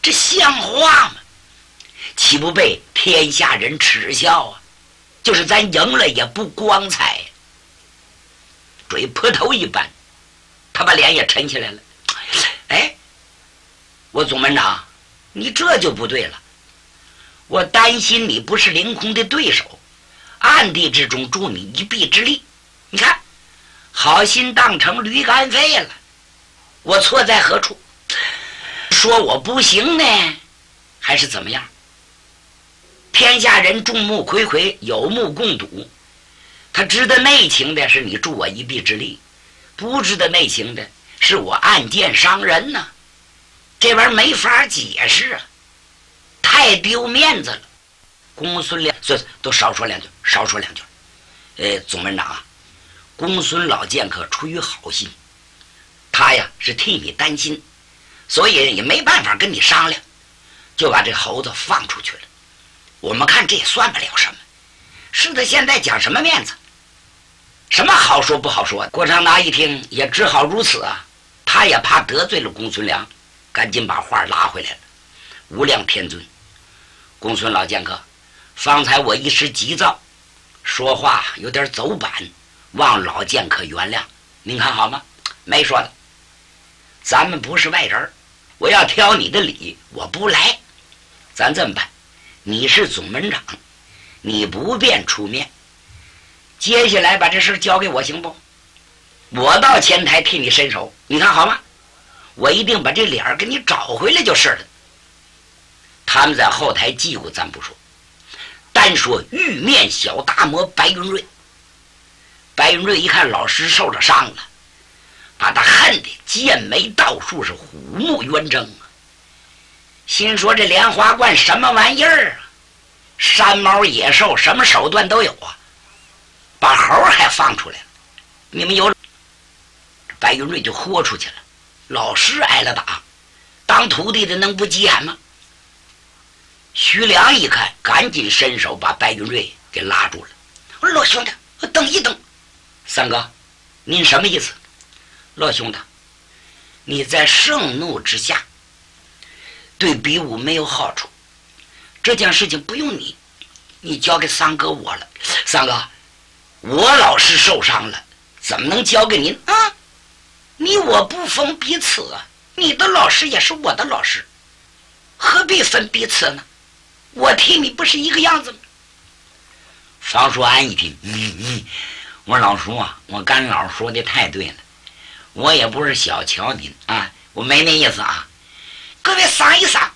这像话吗？岂不被天下人耻笑啊？就是咱赢了也不光彩，追破头一般，他把脸也沉起来了。哎，我总门长，你这就不对了。我担心你不是凌空的对手，暗地之中助你一臂之力。你看，好心当成驴肝肺了，我错在何处？说我不行呢，还是怎么样？天下人众目睽睽，有目共睹，他知道内情的是你助我一臂之力，不知道内情的是我暗箭伤人呢。这玩意儿没法解释啊，太丢面子了。公孙良都少说两句，少说两句。总门长啊，公孙老剑客出于好心，他呀是替你担心，所以也没办法跟你商量，就把这猴子放出去了。我们看这也算不了什么，是他现在讲什么面子，什么好说不好说。郭长达一听也只好如此啊，他也怕得罪了公孙良，赶紧把话拉回来了。无量天尊，公孙老剑客，方才我一时急躁，说话有点走板，望老剑客原谅，您看好吗？没说的，咱们不是外人，我要挑你的理，我不来。咱这么办，你是总门长，你不便出面，接下来把这事交给我行不？我到前台替你伸手，你看好吗？我一定把这脸儿给你找回来就是了。他们在后台叽咕咱不说，单说玉面小达摩白云瑞。白云瑞一看老师受了伤了，把他恨得剑眉倒竖，是虎目圆睁啊！心说这莲花观什么玩意儿啊？山猫野兽什么手段都有啊，把猴还放出来了。你们有白云瑞就豁出去了，老师挨了打，当徒弟的能不急眼吗？徐良一看，赶紧伸手把白云瑞给拉住了。我说老兄弟，等一等。三哥，您什么意思？老兄弟，你在盛怒之下对比武没有好处，这件事情不用你交给三哥我了。三哥，我老师受伤了，怎么能交给您啊？你我不分彼此啊，你的老师也是我的老师，何必分彼此呢？我替你不是一个样子吗？方叔安一听，我说老叔啊，我干老说的太对了，我也不是小瞧您啊，我没那意思啊。各位商一商。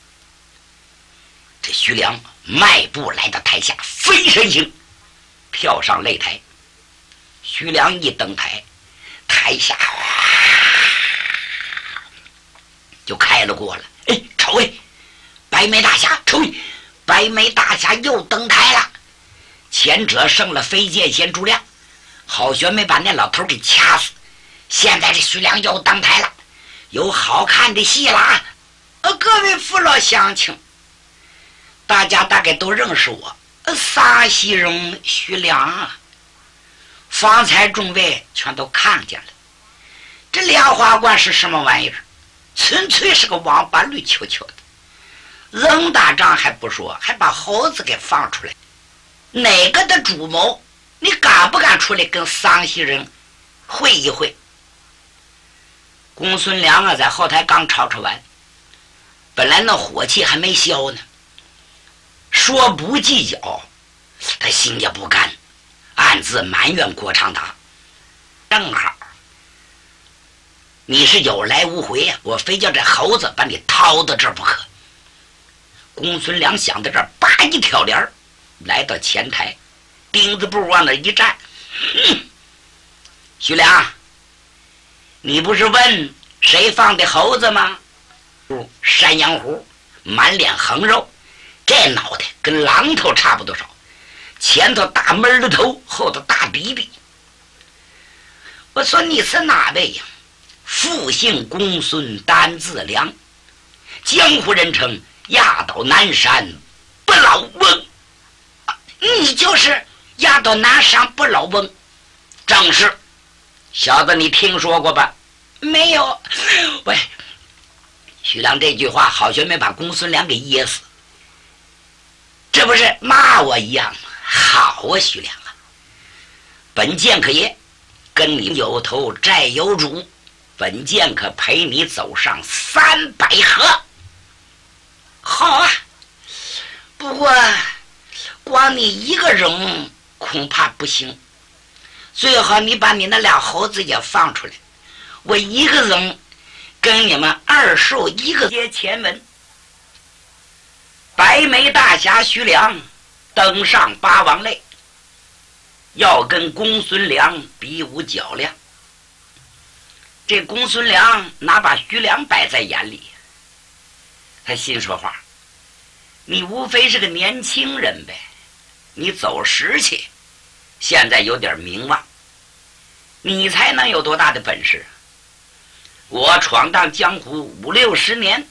这徐良迈步来到台下，飞身行，跳上擂台。徐良一登台，台下就开了锅了。哎，瞅哎，白眉大侠，瞅白眉大侠又登台了。前者胜了飞剑仙朱亮，好悬没把那老头给掐死。现在这徐良又登台了，有好看的戏了啊！各位父老乡亲，大家大概都认识我，沙西人徐良啊。方才众位全都看见了，这莲花观是什么玩意儿？纯粹是个王八绿球球的。人打仗还不说，还把猴子给放出来。哪个的主谋，你敢不敢出来跟桑西人会一会？公孙良啊，在后台刚吵完，本来那火气还没消呢，说不计较，他心也不甘，暗自埋怨郭长达。正好你是有来无回呀，我非叫这猴子把你掏到这儿不可。公孙良想到这儿，叭一挑帘，来到前台，钉子步往那一站。徐良，你不是问谁放的猴子吗？山羊胡，满脸横肉，这脑袋跟榔头差不多少，前头大闷的头，后头大鼻鼻。我说你是哪位呀？复姓公孙，单字良，江湖人称压倒南山不老翁。你就是压倒南山不老翁？正是。小子，你听说过吧？没有。喂， 徐良这句话好学没把公孙良给噎死，这不是骂我一样吗？好啊，徐良啊，本剑客爷跟你有头债有主，本剑客陪你走上300合。好啊，不过光你一个人恐怕不行，最好你把你那俩猴子也放出来，我一个人跟你们2受1个接前文。白眉大侠徐良登上八王擂，要跟公孙良比武较量。这公孙良哪把徐良摆在眼里，他心说话，你无非是个年轻人呗，你走时去，现在有点名望，你才能有多大的本事？我闯荡江湖50-60年，